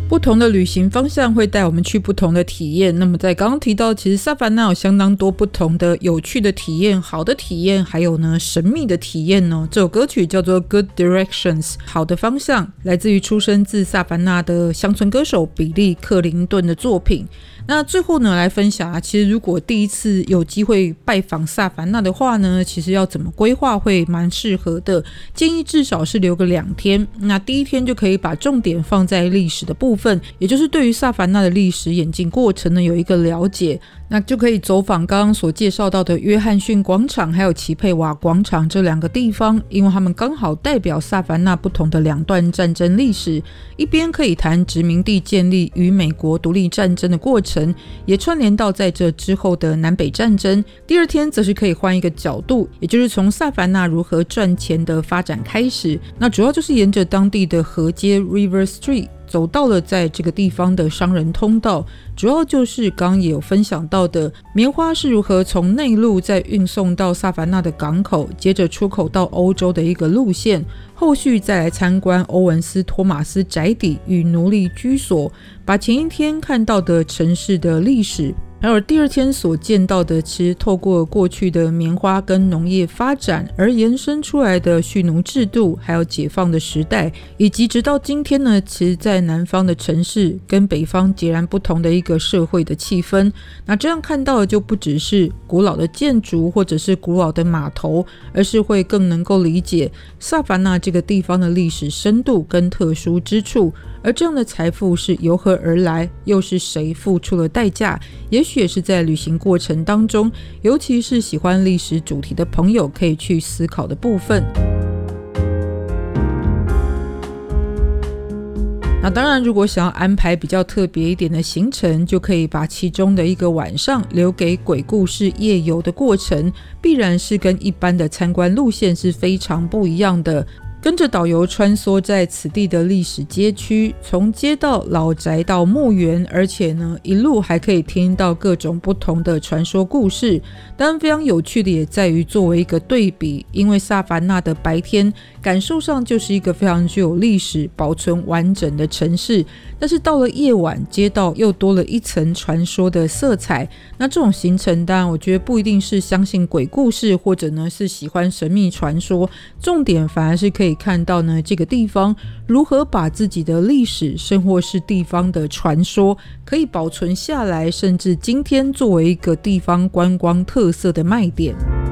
不同的旅行方向会带我们去不同的体验。那么在刚刚提到，其实萨凡纳有相当多不同的有趣的体验、好的体验，还有呢神秘的体验呢。这首歌曲叫做 Good Directions， 好的方向，来自于出生自萨凡纳的乡村歌手比利·克林顿的作品。那最后呢，来分享其实如果第一次有机会拜访萨凡纳的话呢，其实要怎么规划会蛮适合的。建议至少是留个2天。那第一天就可以把重点放在历史的部分，也就是对于萨凡纳的历史演进过程呢有一个了解。那就可以走访刚刚所介绍到的约翰逊广场还有齐佩瓦广场这2个地方，因为他们刚好代表萨凡纳不同的2段战争历史。一边可以谈殖民地建立与美国独立战争的过程，也串联到在这之后的南北战争。第二天则是可以换一个角度，也就是从萨凡纳如何赚钱的发展开始。那主要就是沿着当地的河街 River Street走到了在这个地方的商人通道，主要就是刚刚也有分享到的棉花是如何从内陆再运送到萨凡纳的港口，接着出口到欧洲的一个路线。后续再来参观欧文斯托马斯宅邸与奴隶居所，把前一天看到的城市的历史还有第二天所见到的，其实透过过去的棉花跟农业发展而延伸出来的蓄奴制度，还有解放的时代，以及直到今天呢，其实在南方的城市跟北方截然不同的一个社会的气氛。那这样看到的就不只是古老的建筑或者是古老的码头，而是会更能够理解萨凡纳这个地方的历史深度跟特殊之处，而这样的财富是由何而来，又是谁付出了代价，也许也是在旅行过程当中，尤其是喜欢历史主题的朋友可以去思考的部分。那当然，如果想要安排比较特别一点的行程，就可以把其中的一个晚上留给鬼故事夜游的过程，必然是跟一般的参观路线是非常不一样的。跟着导游穿梭在此地的历史街区，从街道、老宅到墓园，而且呢一路还可以听到各种不同的传说故事。当然非常有趣的也在于作为一个对比，因为萨凡纳的白天感受上就是一个非常具有历史保存完整的城市，但是到了夜晚，街道又多了一层传说的色彩。那这种行程当然我觉得不一定是相信鬼故事，或者呢是喜欢神秘传说，重点反而是可以看到呢这个地方如何把自己的历史甚或是地方的传说可以保存下来，甚至今天作为一个地方观光特色的卖点。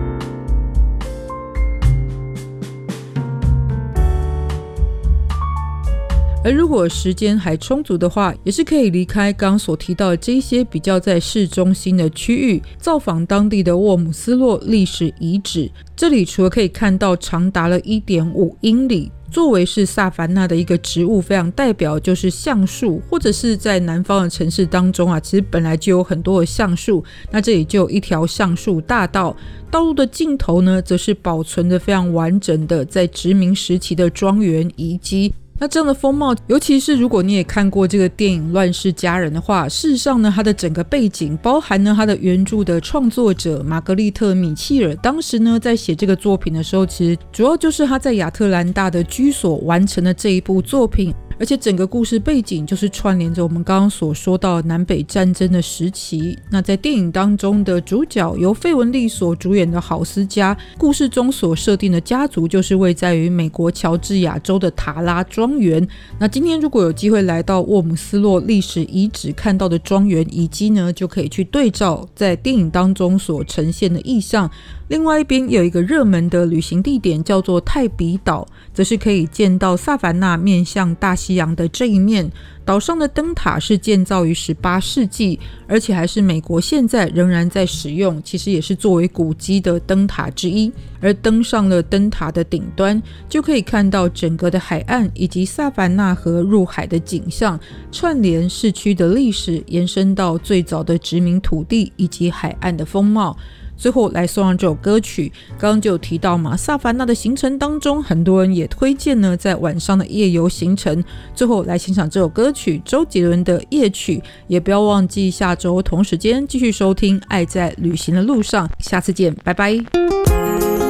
而如果时间还充足的话，也是可以离开刚刚所提到的这些比较在市中心的区域，造访当地的沃姆斯洛历史遗址。这里除了可以看到长达了 1.5 英里，作为是萨凡纳的一个植物非常代表就是橡树，或者是在南方的城市当中其实本来就有很多的橡树，那这里就有一条橡树大道，道路的尽头呢则是保存的非常完整的在殖民时期的庄园遗迹。那这样的风貌，尤其是如果你也看过这个电影《乱世佳人》的话，事实上呢，它的整个背景包含呢它的原著的创作者玛格丽特·米切尔，当时呢在写这个作品的时候，其实主要就是他在亚特兰大的居所完成了这一部作品。而且整个故事背景就是串联着我们刚刚所说到南北战争的时期。那在电影当中的主角由费雯丽所主演的郝思嘉，故事中所设定的家族就是位在于美国乔治亚州的塔拉庄园。那今天如果有机会来到沃姆斯洛历史遗址看到的庄园遗迹呢，就可以去对照在电影当中所呈现的意象。另外一边有一个热门的旅行地点叫做泰比岛，则是可以见到萨凡纳面向大西洋的这一面。岛上的灯塔是建造于18世纪，而且还是美国现在仍然在使用，其实也是作为古迹的灯塔之一。而登上了灯塔的顶端，就可以看到整个的海岸以及萨凡纳河入海的景象，串联市区的历史，延伸到最早的殖民土地以及海岸的风貌。最后来送上这首歌曲，刚刚就有提到嘛，萨凡纳的行程当中，很多人也推荐呢在晚上的夜游行程。最后来欣赏这首歌曲，周杰伦的夜曲，也不要忘记下周同时间继续收听爱在旅行的路上。下次见，拜拜。